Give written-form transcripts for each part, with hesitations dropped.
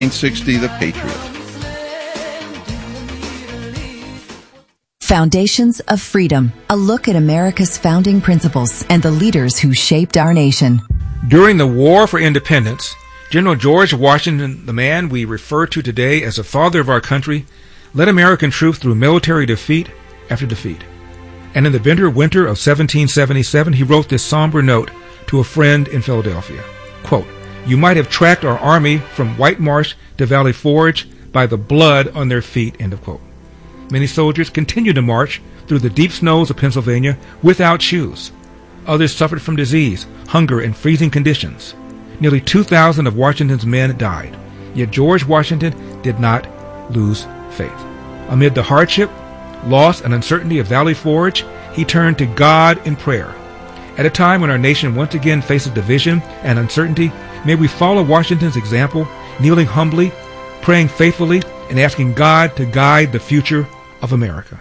960 The Patriot. Foundations of Freedom, a look at America's founding principles and the leaders who shaped our nation. During the War for Independence, General George Washington, the man we refer to today as the father of our country, led American troops through military defeat after defeat. And in the bitter winter of 1777, he wrote this somber note to a friend in Philadelphia. Quote, "You might have tracked our army from White Marsh to Valley Forge by the blood on their feet," end of quote. Many soldiers continued to march through the deep snows of Pennsylvania without shoes. Others suffered from disease, hunger, and freezing conditions. Nearly 2,000 of Washington's men died. Yet George Washington did not lose faith. Amid the hardship, loss, and uncertainty of Valley Forge, he turned to God in prayer. At a time when our nation once again faces division and uncertainty, may we follow Washington's example, kneeling humbly, praying faithfully, and asking God to guide the future of America.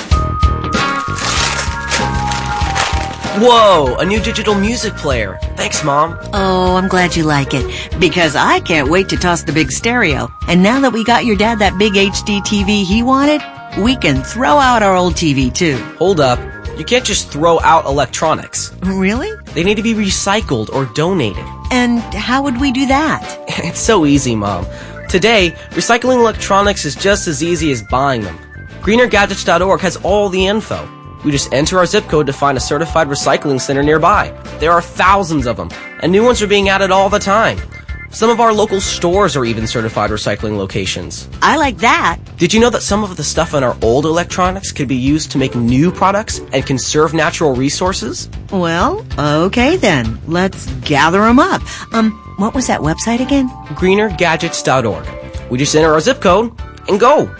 Whoa, a new digital music player. Thanks, Mom. Oh, I'm glad you like it, because I can't wait to toss the big stereo. And now that we got your dad that big HD TV he wanted, we can throw out our old TV, too. Hold up. You can't just throw out electronics. Really? They need to be recycled or donated. And how would we do that? It's so easy, Mom. Today, recycling electronics is just as easy as buying them. GreenerGadgets.org has all the info. We just enter our zip code to find a certified recycling center nearby. There are thousands of them, and new ones are being added all the time. Some of our local stores are even certified recycling locations. I like that. Did you know that some of the stuff in our old electronics could be used to make new products and conserve natural resources? Well, okay then. Let's gather them up. What was that website again? GreenerGadgets.org. We just enter our zip code and go.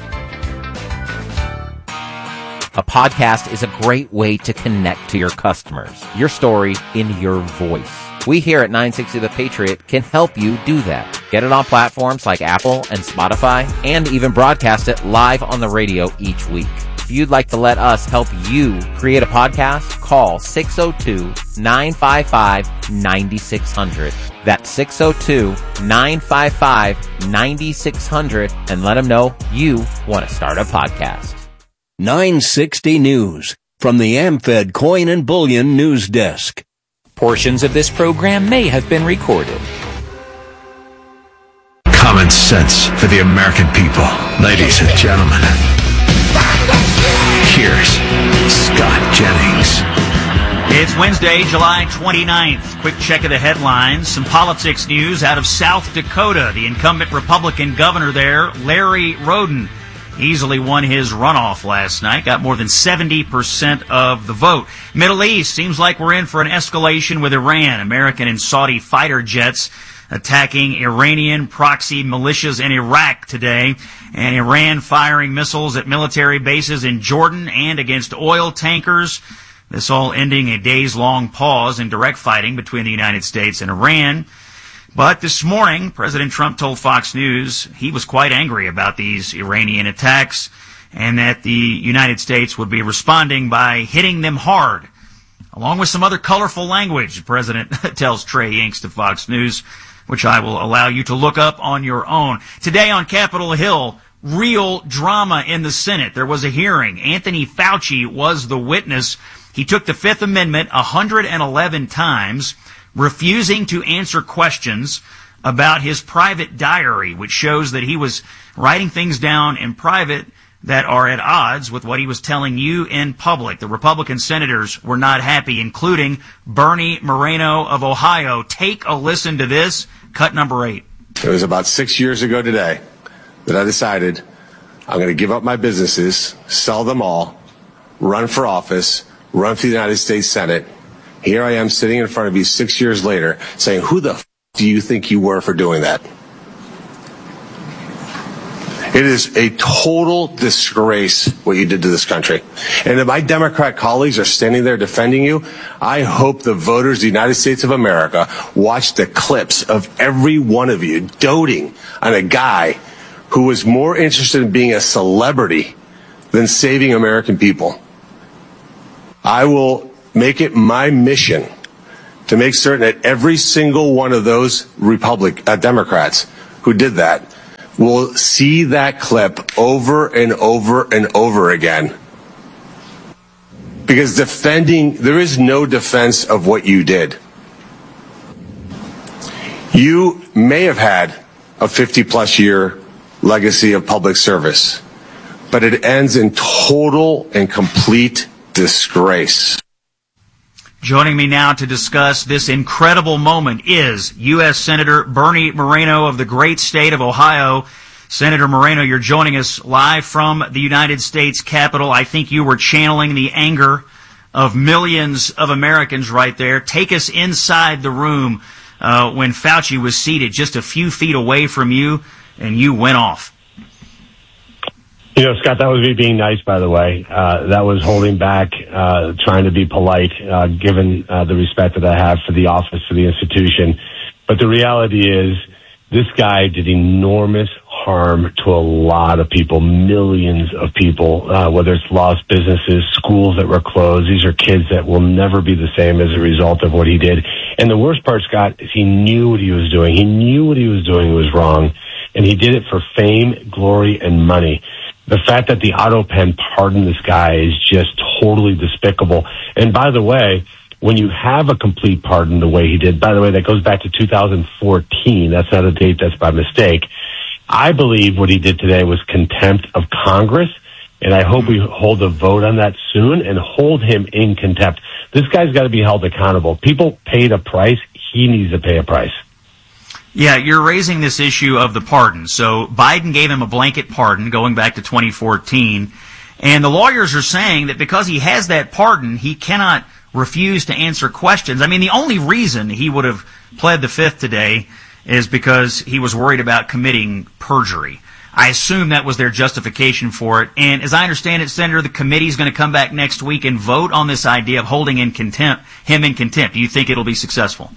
A podcast is a great way to connect to your customers. Your story in your voice. We here at 960 The Patriot can help you do that. Get it on platforms like Apple and Spotify, and even broadcast it live on the radio each week. If you'd like to let us help you create a podcast, call 602-955-9600. That's 602-955-9600, and let them know you want to start a podcast. 960 News from the AmFed Coin and Bullion News Desk. Portions of this program may have been recorded. Common sense for the American people. Ladies and gentlemen, here's Scott Jennings. It's Wednesday, July 29th. Quick check of the headlines. Some politics news out of South Dakota. The incumbent Republican governor there, Larry Roden, easily won his runoff last night, got more than 70% of the vote. Middle East, seems like we're in for an escalation with Iran. American and Saudi fighter jets attacking Iranian proxy militias in Iraq today, and Iran firing missiles at military bases in Jordan and against oil tankers. This all ending a days-long pause in direct fighting between the United States and Iran. But this morning, President Trump told Fox News he was quite angry about these Iranian attacks and that the United States would be responding by hitting them hard. Along with some other colorful language, the President tells Trey Yanks to Fox News, which I will allow you to look up on your own. Today on Capitol Hill, real drama in the Senate. There was a hearing. Anthony Fauci was the witness. He took the Fifth Amendment 111 times, refusing to answer questions about his private diary, which shows that he was writing things down in private that are at odds with what he was telling you in public. The Republican senators were not happy, including Bernie Moreno of Ohio. Take a listen to this, cut number 8. It was about 6 years ago today that I decided I'm going to give up my businesses, sell them all, run for office, run for the United States Senate. Here I am sitting in front of you 6 years later saying, who the do you think you were for doing that? It is a total disgrace what you did to this country. And if my Democrat colleagues are standing there defending you, I hope the voters of the United States of America watch the clips of every one of you doting on a guy who was more interested in being a celebrity than saving American people. I will make it my mission to make certain that every single one of those Democrats who did that will see that clip over and over and over again. Because there is no defense of what you did. You may have had a 50-plus year legacy of public service, but it ends in total and complete disgrace. Joining me now to discuss this incredible moment is U.S. Senator Bernie Moreno of the great state of Ohio. Senator Moreno, you're joining us live from the United States Capitol. I think you were channeling the anger of millions of Americans right there. Take us inside the room when Fauci was seated just a few feet away from you, and you went off. You know, Scott, that was me being nice, by the way. That was holding back, trying to be polite, given the respect that I have for the office, for the institution. But the reality is, this guy did enormous harm to a lot of people, millions of people, whether it's lost businesses, schools that were closed. These are kids that will never be the same as a result of what he did. And the worst part, Scott, is he knew what he was doing. He knew what he was doing was wrong, and he did it for fame, glory, and money. The fact that the auto pen pardoned this guy is just totally despicable. And by the way, when you have a complete pardon the way he did, by the way, that goes back to 2014. That's not a date, that's by mistake. I believe what he did today was contempt of Congress, and I hope we hold a vote on that soon and hold him in contempt. This guy's got to be held accountable. People paid a price. He needs to pay a price. Yeah, you're raising this issue of the pardon. So Biden gave him a blanket pardon going back to 2014, and the lawyers are saying that because he has that pardon, he cannot refuse to answer questions. I mean, the only reason he would have pled the fifth today is because he was worried about committing perjury. I assume that was their justification for it. And as I understand it, Senator, the committee is going to come back next week and vote on this idea of holding him in contempt. Do you think it'll be successful?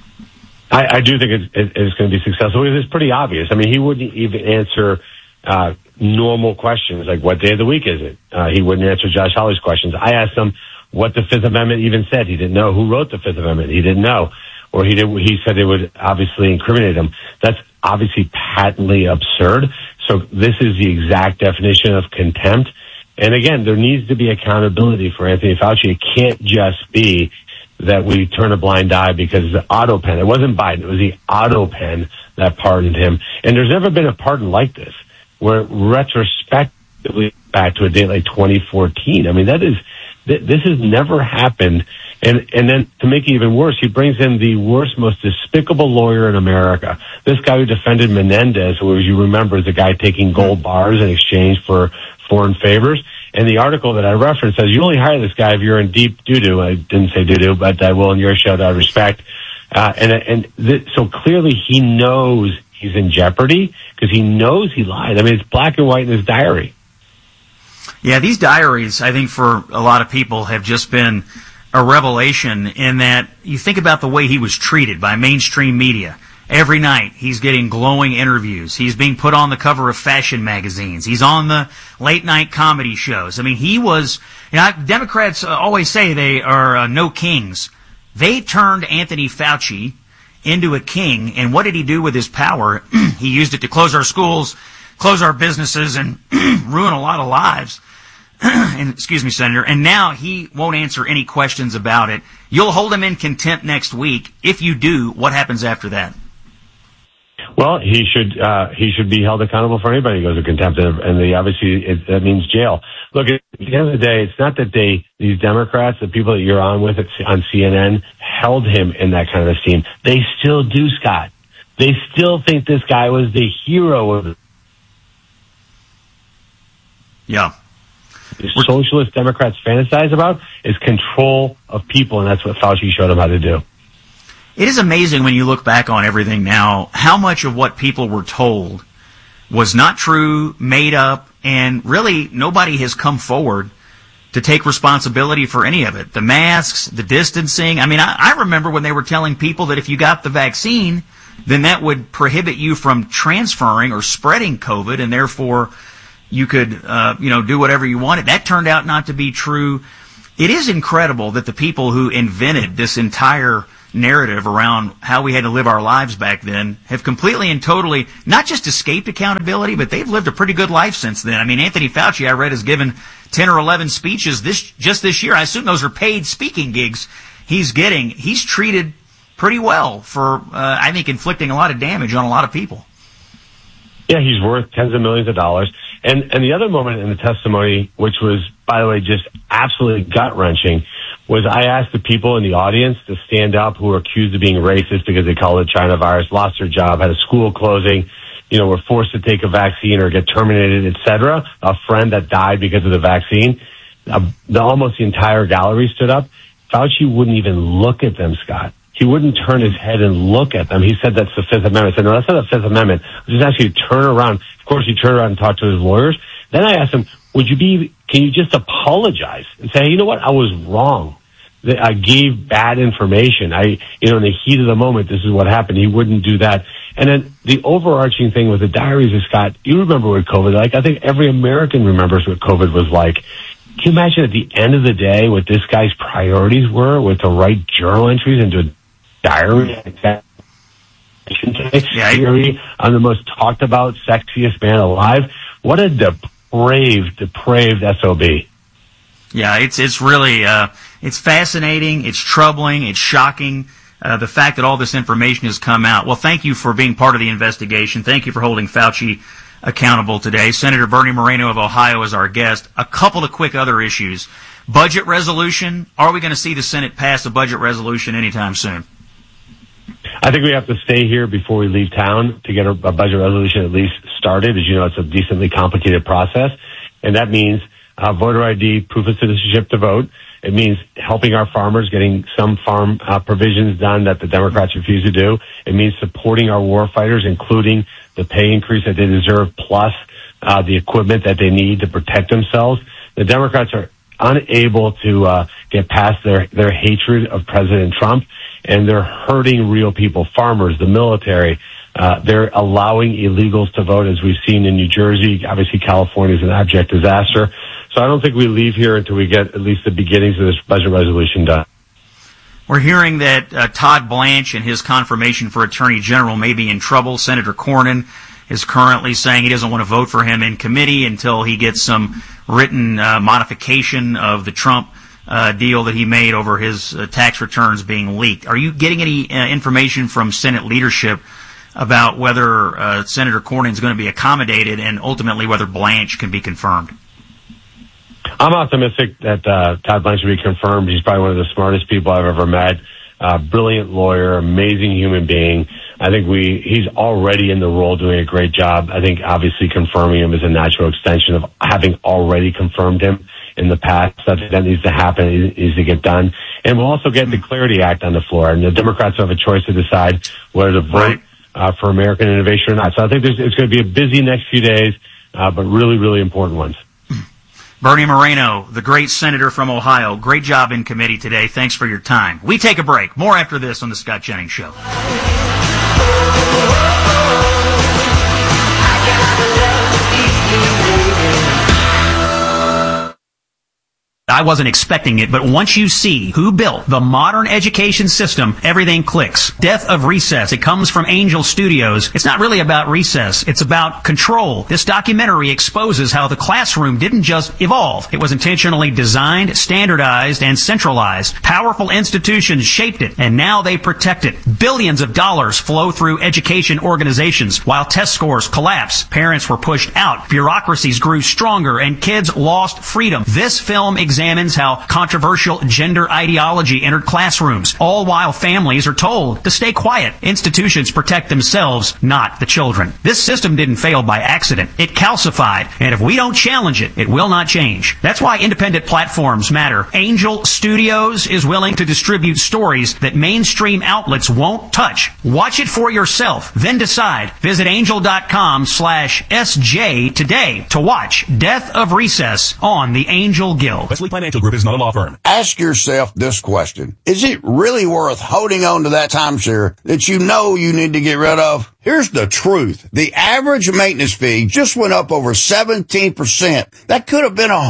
I do think it's going to be successful. It's pretty obvious. I mean, he wouldn't even answer normal questions like, what day of the week is it? He wouldn't answer Josh Hawley's questions. I asked him what the Fifth Amendment even said. He didn't know. Who wrote the Fifth Amendment? He didn't know. Or he said it would obviously incriminate him. That's obviously patently absurd. So this is the exact definition of contempt. And again, there needs to be accountability for Anthony Fauci. It can't just be that we turn a blind eye because the auto pen. It wasn't Biden. It was the auto pen that pardoned him. And there's never been a pardon like this, where retrospectively back to a date like 2014. I mean, this has never happened. And then to make it even worse, he brings in the worst, most despicable lawyer in America. This guy who defended Menendez, who, as you remember, is a guy taking gold bars in exchange for foreign favors. And the article that I referenced says you only hire this guy if you're in deep doo-doo. I didn't say doo-doo, but I will in your show, out of respect. So clearly he knows he's in jeopardy because he knows he lied. I mean, it's black and white in his diary. Yeah, these diaries, I think, for a lot of people have just been a revelation in that you think about the way he was treated by mainstream media. Every night, he's getting glowing interviews. He's being put on the cover of fashion magazines. He's on the late-night comedy shows. I mean, he was... Democrats always say they are no kings. They turned Anthony Fauci into a king, and what did he do with his power? He used it to close our schools, close our businesses, and ruin a lot of lives. And, excuse me, Senator, and now he won't answer any questions about it. You'll hold him in contempt next week. If you do, what happens after that? Well, he should be held accountable for anybody who goes to contempt, and that means jail. Look, at the end of the day, it's not that these Democrats, the people that you're on with on CNN, held him in that kind of esteem. They still do, Scott. They still think this guy was the hero of it. Yeah. The socialist Democrats fantasize about is control of people, and that's what Fauci showed them how to do. It is amazing when you look back on everything now, how much of what people were told was not true, made up, and really nobody has come forward to take responsibility for any of it. The masks, the distancing. I mean, I remember when they were telling people that if you got the vaccine, then that would prohibit you from transferring or spreading COVID, and therefore you could, do whatever you wanted. That turned out not to be true. It is incredible that the people who invented this entire narrative around how we had to live our lives back then have completely and totally not just escaped accountability, but they've lived a pretty good life since then. I mean, Anthony Fauci, I read, has given 10 or 11 speeches just this year. I assume those are paid speaking gigs he's getting. He's treated pretty well for, I think, inflicting a lot of damage on a lot of people. Yeah, he's worth tens of millions of dollars. And the other moment in the testimony, which was, by the way, just absolutely gut-wrenching, was I asked the people in the audience to stand up who were accused of being racist because they called it China virus, lost their job, had a school closing, were forced to take a vaccine or get terminated, etc. A friend that died because of the vaccine. Almost the entire gallery stood up. Fauci wouldn't even look at them, Scott. He wouldn't turn his head and look at them. He said that's the Fifth Amendment. I said, no, that's not the Fifth Amendment. I just asked you to turn around. Of course, he turned around and talked to his lawyers. Then I asked him, can you just apologize and say, hey, you know what? I was wrong. I gave bad information. In the heat of the moment, this is what happened. He wouldn't do that. And then the overarching thing with the diaries is, Scott, you remember what COVID was like. I think every American remembers what COVID was like. Can you imagine at the end of the day what this guy's priorities were with to write journal entries into a diary? Yeah, I'm the most talked about, sexiest man alive. What a depraved SOB. Yeah, it's really, it's fascinating, it's troubling, it's shocking, the fact that all this information has come out. Well, thank you for being part of the investigation. Thank you for holding Fauci accountable today. Senator Bernie Moreno of Ohio is our guest. A couple of quick other issues. Budget resolution. Are we going to see the Senate pass a budget resolution anytime soon? I think we have to stay here before we leave town to get a budget resolution at least started. As you know, it's a decently complicated process, and that means voter ID, proof of citizenship to vote. It means helping our farmers, getting some farm provisions done that the Democrats refuse to do. It means supporting our war fighters, including the pay increase that they deserve, plus the equipment that they need to protect themselves. The Democrats are unable to get past their hatred of President Trump, and they're hurting real people, farmers, the military. They're allowing illegals to vote, as we've seen in New Jersey. Obviously, California is an abject disaster. So I don't think we leave here until we get at least the beginnings of this budget resolution done. We're hearing that Todd Blanche and his confirmation for Attorney General may be in trouble. Senator Cornyn is currently saying he doesn't want to vote for him in committee until he gets some written modification of the Trump deal that he made over his tax returns being leaked. Are you getting any information from Senate leadership about whether Senator Cornyn is going to be accommodated and ultimately whether Blanche can be confirmed? I'm optimistic that Todd Blanche will be confirmed. He's probably one of the smartest people I've ever met. Brilliant lawyer, amazing human being. I think he's already in the role doing a great job. I think obviously confirming him is a natural extension of having already confirmed him in the past. That needs to happen. It needs to get done. And we'll also get the Clarity Act on the floor. And the Democrats have a choice to decide whether to vote for American innovation or not. So I think it's going to be a busy next few days, but really, really important ones. Bernie Moreno, the great senator from Ohio, great job in committee today. Thanks for your time. We take a break. More after this on The Scott Jennings Show. I wasn't expecting it, but once you see who built the modern education system, everything clicks. Death of Recess. It comes from Angel Studios. It's not really about recess. It's about control. This documentary exposes how the classroom didn't just evolve. It was intentionally designed, standardized, and centralized. Powerful institutions shaped it, and now they protect it. Billions of dollars flow through education organizations. While test scores collapse, parents were pushed out, bureaucracies grew stronger, and kids lost freedom. This film examines how controversial gender ideology entered classrooms, all while families are told to stay quiet. Institutions protect themselves, not the children. This system didn't fail by accident. It calcified, and if we don't challenge it, it will not change. That's why independent platforms matter. Angel Studios is willing to distribute stories that mainstream outlets won't touch. Watch it for yourself, then decide. Visit angel.com/SJ today to watch Death of Recess on the Angel Guild. Wesley Financial Group is not a law firm. Ask yourself this question. Is it really worth holding on to that timeshare that you know you need to get rid of? Here's the truth. The average maintenance fee just went up over 17%. That could have been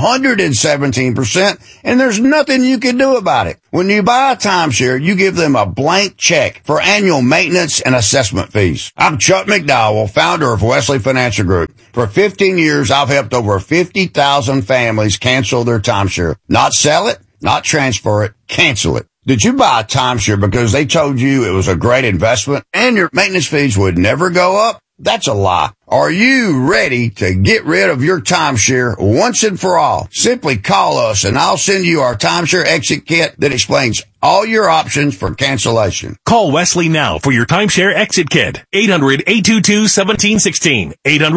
117%, and there's nothing you can do about it. When you buy a timeshare, you give them a blank check for annual maintenance and assessment fees. I'm Chuck McDowell, founder of Wesley Financial Group. For 15 years, I've helped over 50,000 families cancel their timeshare. Not sell it, not transfer it, cancel it. Did you buy a timeshare because they told you it was a great investment and your maintenance fees would never go up? That's a lie. Are you ready to get rid of your timeshare once and for all? Simply call us and I'll send you our timeshare exit kit that explains all your options for cancellation. Call Wesley now for your timeshare exit kit. 800-822-1716.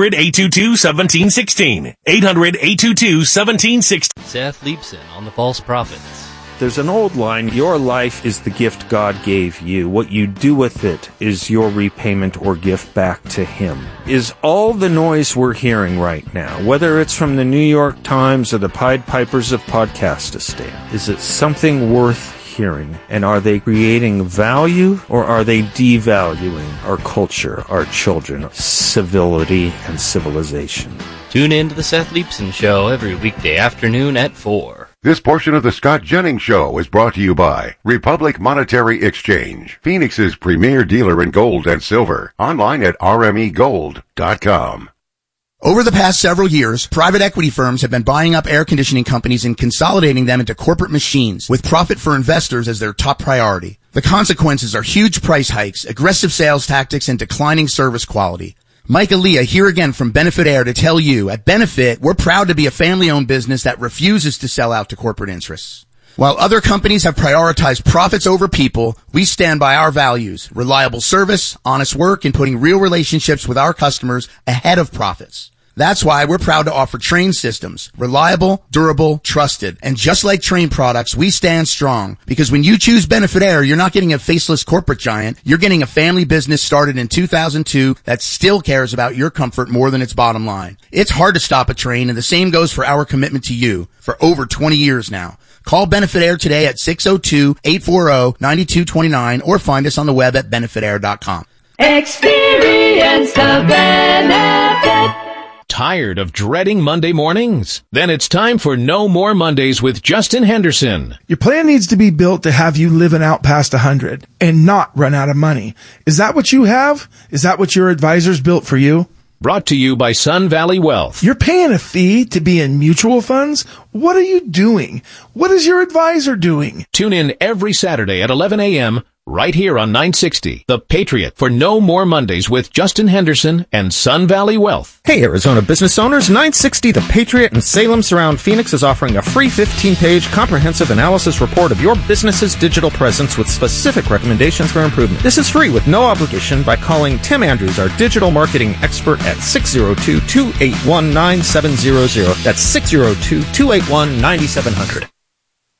800-822-1716. 800-822-1716. Seth Leibson on the False Prophets. There's an old line, your life is the gift God gave you. What you do with it is your repayment or gift back to Him. Is all the noise we're hearing right now, whether it's from the New York Times or the Pied Pipers of Podcastistan, is it something worth hearing? And are they creating value or are they devaluing our culture, our children, civility, and civilization? Tune in to the Seth Leibson Show every weekday afternoon at 4. This portion of the Scott Jennings Show is brought to you by Republic Monetary Exchange, Phoenix's premier dealer in gold and silver. Online at rmegold.com. Over the past several years, private equity firms have been buying up air conditioning companies and consolidating them into corporate machines, with profit for investors as their top priority. The consequences are huge price hikes, aggressive sales tactics, and declining service quality. Mike Aaliyah here again from Benefit Air to tell you, at Benefit, we're proud to be a family-owned business that refuses to sell out to corporate interests. While other companies have prioritized profits over people, we stand by our values: reliable service, honest work, and putting real relationships with our customers ahead of profits. That's why we're proud to offer Trane systems. Reliable, durable, trusted. And just like Trane products, we stand strong. Because when you choose Benefit Air, you're not getting a faceless corporate giant. You're getting a family business started in 2002 that still cares about your comfort more than its bottom line. It's hard to stop a Trane, and the same goes for our commitment to you for over 20 years now. Call Benefit Air today at 602-840-9229 or find us on the web at benefitair.com. Experience the benefit. Tired of dreading Monday mornings? Then it's time for No More Mondays with Justin Henderson. Your plan needs to be built to have you living out past 100 and not run out of money. Is that what you have? Is that what your advisors built for you? Brought to you by Sun Valley Wealth. You're paying a fee to be in mutual funds? What are you doing? What is your advisor doing? Tune in every Saturday at 11 a.m. right here on 960, The Patriot, for No More Mondays with Justin Henderson and Sun Valley Wealth. Hey, Arizona business owners, 960, The Patriot in Salem Surround Phoenix is offering a free 15-page comprehensive analysis report of your business's digital presence with specific recommendations for improvement. This is free with no obligation by calling Tim Andrews, our digital marketing expert, at 602-281-9700. That's 602-281-9700.